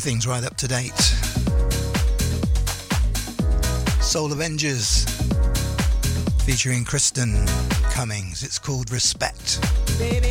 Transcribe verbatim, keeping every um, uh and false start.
things right up to date. Soul Avengers featuring Kristen Cummings. It's called Respect. Baby,